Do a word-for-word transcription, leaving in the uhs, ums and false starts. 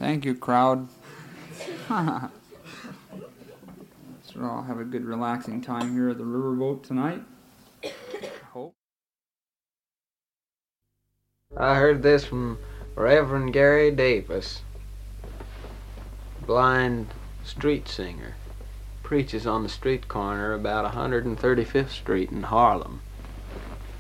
Thank you, crowd. So we'll all have a good relaxing time here at the riverboat tonight. I hope. I heard this from Reverend Gary Davis, blind street singer. Preaches on the street corner about one hundred thirty-fifth Street in Harlem.